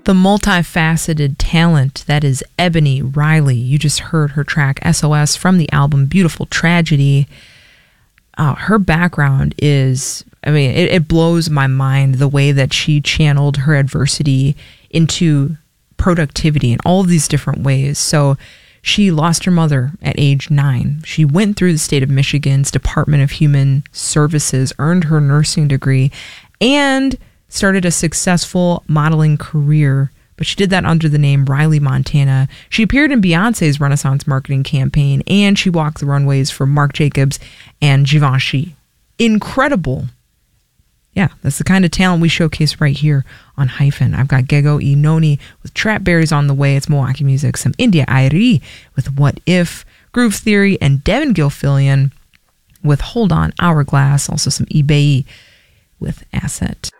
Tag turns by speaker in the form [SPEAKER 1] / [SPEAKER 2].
[SPEAKER 1] the multifaceted talent that is Ebony Riley. You just heard her track SOS from the album Beautiful Tragedy. Her background is, it blows my mind the way that she channeled her adversity into productivity in all of these different ways. So she lost her mother at age 9. She went through the state of Michigan's Department of Human Services, earned her nursing degree, and started a successful modeling career. But she did that under the name Riley Montana. She appeared in Beyonce's Renaissance marketing campaign, and she walked the runways for Marc Jacobs and Givenchy. Incredible. Yeah, that's the kind of talent we showcase right here on Hyphen. I've got Gego Inoni with Trap Berries on the way. It's Milwaukee music. Some India Arie with What If, Groove Theory, and Devin Gilfillian with Hold On, Hourglass. Also some eBay with Asset.